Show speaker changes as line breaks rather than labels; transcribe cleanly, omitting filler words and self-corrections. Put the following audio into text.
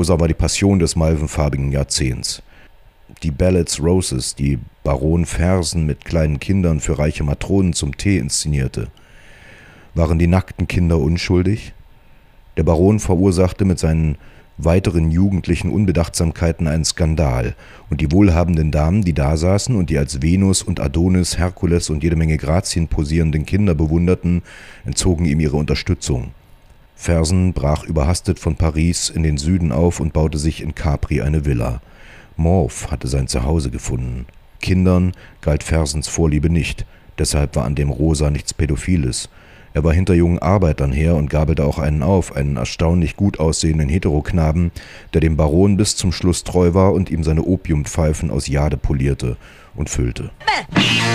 Rosa war die Passion des malvenfarbigen Jahrzehnts. Die Ballads Roses, die Baron Fersen mit kleinen Kindern für reiche Matronen zum Tee inszenierte. Waren die nackten Kinder unschuldig? Der Baron verursachte mit seinen weiteren jugendlichen Unbedachtsamkeiten einen Skandal, und die wohlhabenden Damen, die da saßen und die als Venus und Adonis, Herkules und jede Menge Grazien posierenden Kinder bewunderten, entzogen ihm ihre Unterstützung. Fersen brach überhastet von Paris in den Süden auf und baute sich in Capri eine Villa. Morph hatte sein Zuhause gefunden. Kindern galt Fersens Vorliebe nicht, deshalb war an dem Rosa nichts Pädophiles. Er war hinter jungen Arbeitern her und gabelte auch einen auf, einen erstaunlich gut aussehenden Heteroknaben, der dem Baron bis zum Schluss treu war und ihm seine Opiumpfeifen aus Jade polierte und füllte.